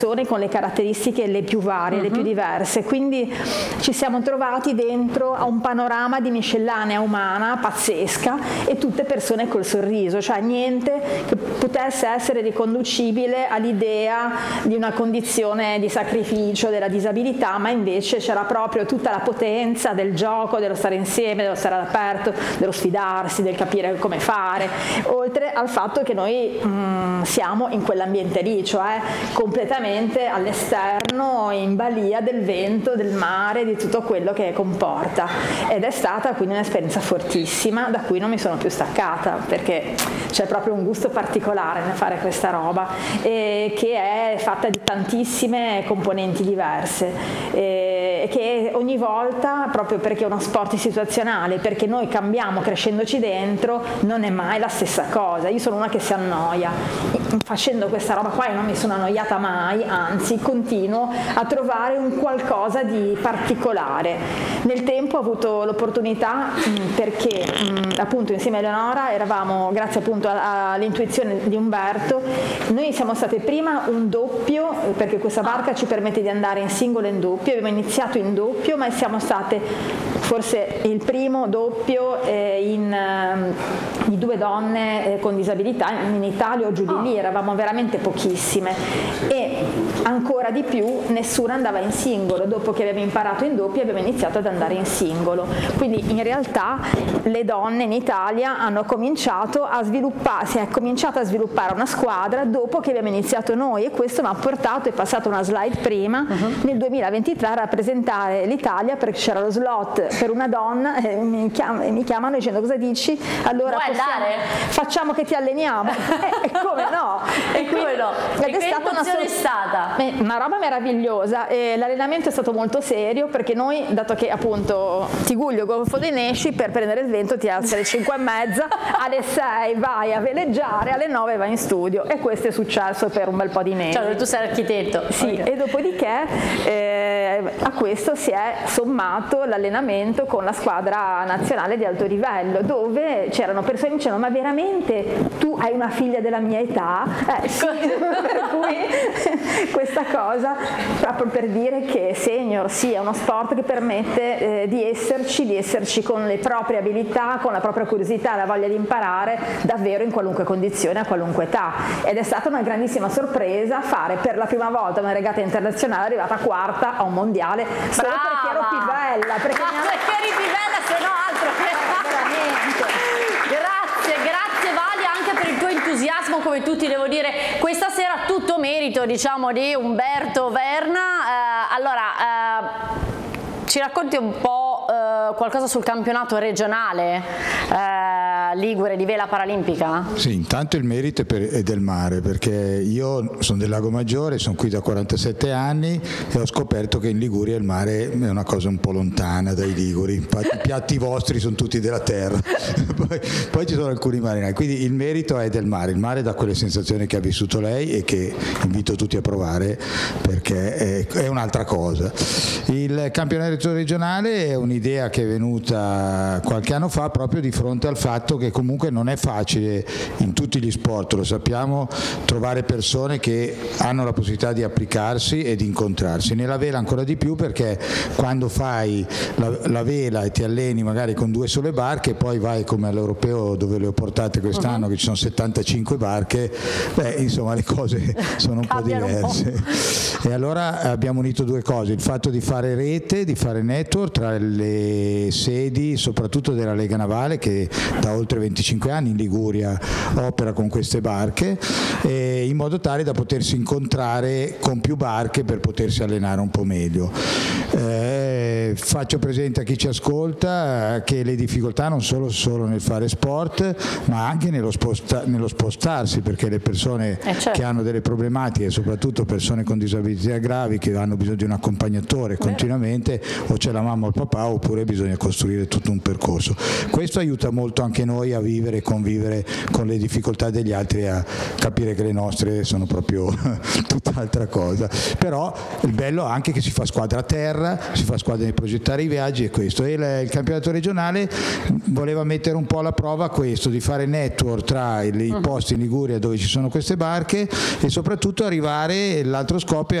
con le caratteristiche le più varie, le più diverse, quindi ci siamo trovati dentro a un panorama di miscellanea umana pazzesca e tutte persone col sorriso, cioè niente che potesse essere riconducibile all'idea di una condizione di sacrificio della disabilità, ma invece c'era proprio tutta la potenza del gioco, dello stare insieme, dello stare all'aperto, dello sfidarsi, del capire come fare, oltre al fatto che noi siamo in quell'ambiente lì, cioè completamente all'esterno, in balia del vento, del mare, di tutto quello che comporta, ed è stata quindi un'esperienza fortissima da cui non mi sono più staccata, perché c'è proprio un gusto particolare nel fare questa roba, che è fatta di tantissime componenti diverse, e che ogni volta, proprio perché è uno sport situazionale, perché noi cambiamo crescendoci dentro, non è mai la stessa cosa. Io sono una che si annoia facendo questa roba qua e non mi sono annoiata mai, anzi continuo a trovare un qualcosa di particolare. Nel tempo ho avuto l'opportunità, perché appunto insieme a Eleonora eravamo, grazie appunto all'intuizione di Umberto, noi siamo state prima un doppio, perché questa barca ci permette di andare in singolo e in doppio, abbiamo iniziato in doppio, ma siamo state forse il primo doppio di due donne con disabilità in Italia o giù di lì, eravamo veramente pochissime, e ancora di più nessuna andava in singolo. Dopo che abbiamo imparato in doppio abbiamo iniziato ad andare in singolo, quindi in realtà le donne in Italia hanno cominciato a sviluppare, si è cominciata a sviluppare una squadra dopo che abbiamo iniziato noi, e questo mi ha portato, è passata una slide prima, nel 2023 a rappresentare l'Italia, perché c'era lo slot per una donna, mi chiamano dicendo: cosa dici? Allora facciamo che ti alleniamo. Come no? E come no? Ed è stata una roba meravigliosa, e l'allenamento è stato molto serio, perché noi, dato che appunto Tiguglio Golfo dei Nesci, per prendere il vento ti alzi alle 5:30, alle 6 vai a veleggiare, alle 9 vai in studio, e questo è successo per un bel po' di mesi. Cioè tu sei architetto. Sì, okay. E dopodiché a questo si è sommato l'allenamento con la squadra nazionale di alto livello, dove c'erano persone che dicevano: ma veramente tu hai una figlia della mia età? Sì. Per cui questa cosa, proprio per dire che senior sì, è uno sport che permette di esserci con le proprie abilità, con la propria curiosità, la voglia di imparare davvero in qualunque condizione, a qualunque età. Ed è stata una grandissima sorpresa fare per la prima volta una regata internazionale, arrivata quarta a un mondiale, solo perché ero più bella, perché perché eri più bella, se no altro che veramente. Grazie Vali anche per il tuo entusiasmo, come tutti devo dire. Questa sera tutto merito, diciamo, di Umberto Verna. Ci racconti un po' qualcosa sul campionato regionale ligure di vela paralimpica? Sì, intanto il merito è del mare, perché io sono del Lago Maggiore, sono qui da 47 anni e ho scoperto che in Liguria il mare è una cosa un po' lontana dai liguri, infatti i piatti vostri sono tutti della terra. poi ci sono alcuni marinai, quindi il merito è del mare. Il mare dà quelle sensazioni che ha vissuto lei e che invito tutti a provare, perché è un'altra cosa. Il campionato regionale è un'idea che è venuta qualche anno fa, proprio di fronte al fatto che comunque non è facile in tutti gli sport, lo sappiamo, trovare persone che hanno la possibilità di applicarsi e di incontrarsi. Nella vela ancora di più, perché quando fai la vela e ti alleni magari con 2 sole barche, poi vai come all'Europeo dove le ho portate quest'anno, che ci sono 75 barche, insomma le cose sono un po' diverse. E allora abbiamo unito 2 cose: il fatto di fare rete, di fare network tra le sedi, soprattutto della Lega Navale, che da oltre 25 anni in Liguria opera con queste barche, in modo tale da potersi incontrare con più barche per potersi allenare un po' meglio. Faccio presente a chi ci ascolta che le difficoltà non solo nel fare sport, ma anche nello spostarsi, perché le persone che hanno delle problematiche, soprattutto persone con disabilità, disabilità gravi che hanno bisogno di un accompagnatore continuamente, o c'è la mamma o il papà, oppure bisogna costruire tutto un percorso. Questo aiuta molto anche noi a vivere e convivere con le difficoltà degli altri, a capire che le nostre sono proprio tutt'altra cosa. Però il bello anche che si fa squadra a terra, si fa squadra nel progettare i viaggi, e questo. E il campionato regionale voleva mettere un po' alla prova questo, di fare network tra i posti in Liguria dove ci sono queste barche, e soprattutto arrivare, l'altro scopo